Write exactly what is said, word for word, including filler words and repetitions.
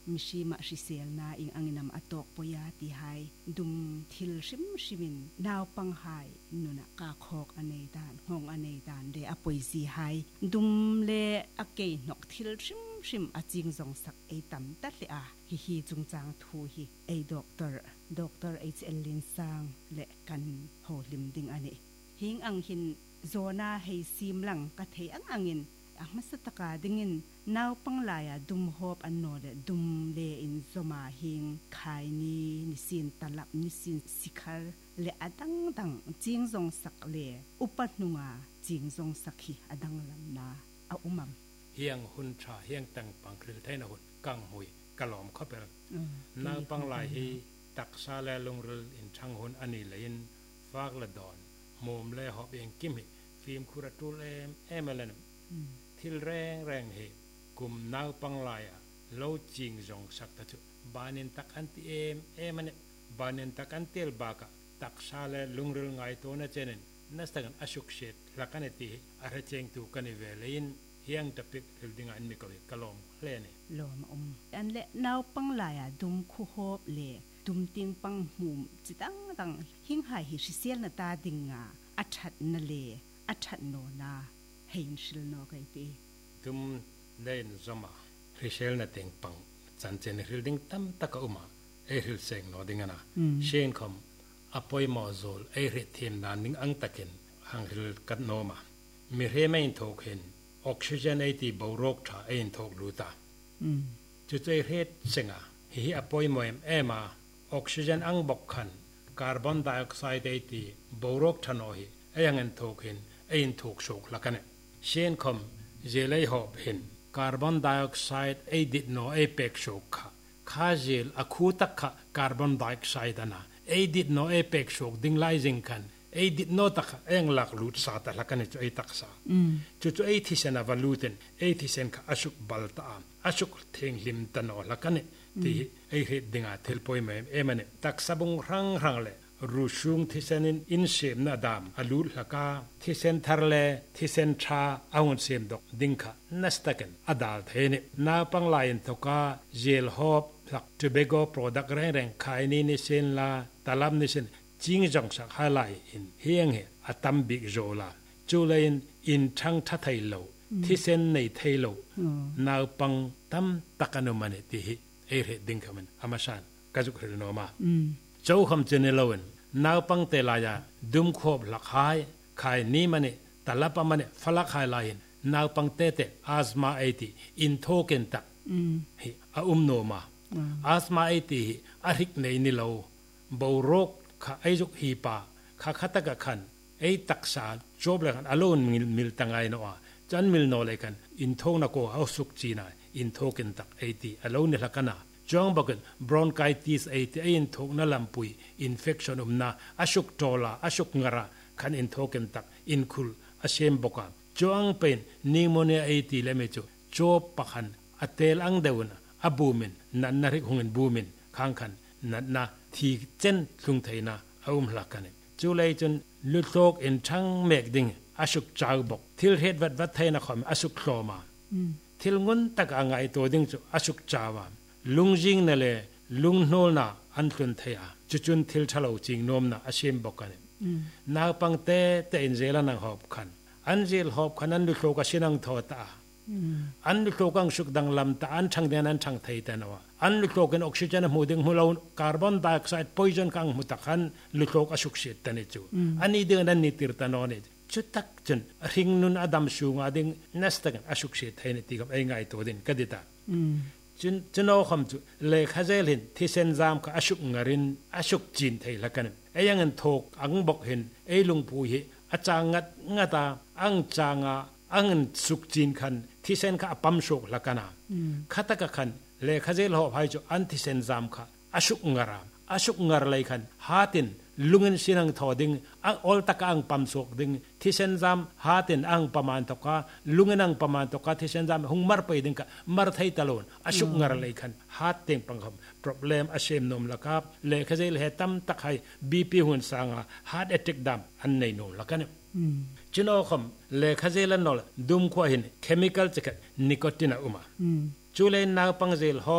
มิชิมาชิเซลนาอิงอังนำอตอกปยาติไฮดุมทิลชิมชิมินนาวปังไฮนุนกาคอกอเนดานหงอเนดานเดอปอยซีไฮดุมเลอเกยนกทิลชิมชิมอจิงจงสักไอตัมตัดเลอาฮิฮิจุงจางทูฮิไอด็อกเตอร์ด็อกเตอร์เอชเอลลินซางและกันโหลิมดิงอันนี้หิงอังหินโซนาให้ซิมลังกะเทอังอังินอักมัสตะกาดิงินนาวปังลายดุมฮอบอันโนเลดุมเลอินโซมาหิงไคนีนิสินตลับนิสินสิคาเลอดังดังจิงจงสักเลอุปันุงาจิงจงสักฮิอดังลำนาอาอุมัมเฮียงหุ่นชาเฮียงตังปังครือไทยนะหุ่นกังหุยกะหลอมเข้าไปนาวปังลายฮีตักซาแลลงริลอินช่างหุ่นอันนี้เลยนฟากละดอนโมมเลหอบเองกิมฮิฟิล์มคุระตูเลมเอเมเลนทิลแรงแรงเหกุมนาวปังลายะโลจิงจงสักตะจุบานินตักอันติเอมเอมันบานินตักอันเตลบากะตักซาเลลงริลไงตัวนั่นเจนินนัสตักันอชุกเชตลักันตีอาร์เจงตูกันเวลินเฮียงตะปิกฮิลดิงอันมิกวิกะลอมเลเนลอมอมอันเลนาวปังลายะดุมคุฮอบเลดุมติงปังหุมจิตังตังหิงหายฮิชิเซียนตาดิงงาอัชัดนเลอัชัดโนนาเฮนชิลโนไกตีตุมเดนซอมาริเชลนาเต็งปังจันเจนฮิลดิงตัมตะกะอุมาเอฮิลเซงโนดิงนะเชนคอมอปอยมอโซลเอเรทีมนานิงอังตะเกนฮังฮิลกัดโนมามีเรไม่ทอกเห็นออกซิเจนไอที่บารกชาเอ็นทอกลูตาจุดเอเรตเซงะฮิอปอยมอยเอมาออกซิเจนอังบกขันคาร์บอนไดออกไซด์ไอที่บารกชาโนฮิเอยังเอ็นทอกเห็นเอ็นทอกโชกละกันเช่นคำเจลัยหอบเห็นคาร์บอนไดออกไซด์ไอดิดโนเอเปกโชกค่ะข้าเจลอคูตักค่ะคาร์บอนไดออกไซด์นะไอดิดโนเอเปกโชกดิ้งไลซิงกันไอดิดโนตักเอ็งหลักลูดสาตละกันจุไอตักษาจุจุไอที่เซนาวลูเทนไอที่เซนค่ะอชุกบัลตามอชุกเทงลิมตันโอละกันที่ไอเฮ็ดดิ้งอาเทลปอยเมมเอมันตักสบุงรังรังเลรูชุงที่เซนินอินเซมนาดามอลูลกาที่เซนทาร์เลที่เซนชาอาวุนเซมดอกดิงค่ะนัสตะกันอดาลเทนินาปังลายนทกาเจลฮอบหลักทูเบโกโปรดักแรงแรงขายนี่นิเซนลาตาลัมนิเซนจิงจังสักฮาไลอินเฮียงเฮอตัมบิกโจลาจูเลนอินชังทัไทโลที่เซนในไทโลนาปังตัมตะกันมันติฮิเอเรดิงค่ะมันอามาชานกาจุกเรโนมาเจ้าคำเจเนลวันนาวปังเตลายาดุมขบหลักหายขายนี้มันเนี่ยตลับมันเนี่ยฟลักหายลายนาวปังเตเตอาสมาไอติอินโทเกนตักฮิอาอุมโนมาอาสมาไอติอาริกเนนิโลบาวรกข้าไอจุกฮีปาข้าขัตกะขันไอตักษาจบเลยกันอโลนมิลมิลตังไงโนอาจันมิลโนเลยกันอินโทนักโกเอาสุกจีน่าอินโทเกนตักไอติอโลนเนี่ยละกันนะจงบอกกันบรอนไคติสไอที่อินทกนั่นลำปุยอินเฟคชันอุมนาอชุกโตลาอชุกงระขันอินทกันตักอินคุลอาเชมบอกกันจงเป็นนิโมเนียไอที่เลเมจูจบปักขันอัตเตลอังเดวนะอบูมินนันนาริกหงเงินบูมินข้างขันนันนาที่เจนลุงไทยนาอาอุมหลักกันจูเลยจนลุโตกอินช่างเมกดิ่งอชุกจ้าบอกทิลเฮดวัดวัดไทยนะคอมอชุกโครมาทิลงุนตักอ่างไอตัวดิ่งจูอชุกจ้าวาลุงจิงนั่นแหละลุงโนน่ะอันตุนเทียจุจุนทิลทะเลจิงโนมน่ะอาเชมบอกกันนาวปังเตเตอินเจลานังหอบขันอันเจลหอบขันอันลุโลกาชินังทอตาอันลุโลกังสุกดังลำตาอันช่างเดนอันช่างไทยแต่นว่าอันลุโลกันออกซิเจนหูดึงหูเราคาร์บอนไดออกไซด์พอยซันกังมุตักขันลุโลกอสุกเสียตันจูอันนี้เดือนนั้นนิติรตานอนี่จุดตักจนริงนุนอดัมชูงอดิ่งนัสตักันอสุกเสียไทยนี่ตีกับไอ้ไงตัวดินกดิตาจนจนเอาคำจุเลขเจลินที่เซนซามกับอชุกงารินอชุกจีนไทยละกันไอ้ยังเงินทกอังบอกเห็นไอ้ลุงพูเหอาจางัดงาตาอังจางาอังเงินสุกจีนคันที่เซนกับปั๊มโชกละกันขัตกะคันเลขเจลหอบให้จุอันที่เซนซามกับอชุกงารามอชุกงารเลยคันฮาตินลุงเงินสินังทอดิงอังออลตะกอังปั๊มโชกดิงที่เซนซามฮาตินอังประมาณตกะลุงเงินอังประมาณตกะที่เซนซามหงมารไปดิงกะมารไทยตะลอนอชุกงารเลยคันฮาติงปังคำ problem อาเชมนมละครับเลขเจลเหตัมตะไคบีพีหุ่นสางฮาร์ดแอทแทกดัมอันในนมละกันจนเอาคำเลขเจลนอลดุมขวาหินเคมีคอลจะกันนิโคตินอุมาจูเลนนาปังเจล